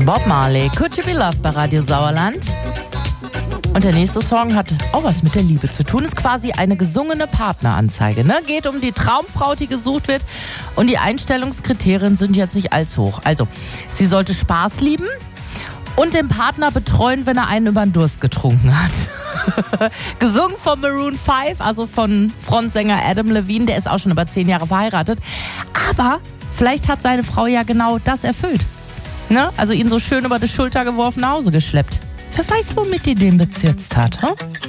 Bob Marley, Could You Be Loved bei Radio Sauerland. Und der nächste Song hat auch was mit der Liebe zu tun. Ist quasi eine gesungene Partneranzeige. Ne? Geht um die Traumfrau, die gesucht wird. Und die Einstellungskriterien sind jetzt nicht allzu hoch. Also, sie sollte Spaß lieben und den Partner betreuen, wenn er einen über den Durst getrunken hat. Gesungen von Maroon 5, also von Frontsänger Adam Levine. Der ist auch schon über 10 Jahre verheiratet. Aber vielleicht hat seine Frau ja genau das erfüllt. Ne? Also ihn so schön über die Schulter geworfen, nach Hause geschleppt. Wer weiß, womit die den bezirzt hat, hm?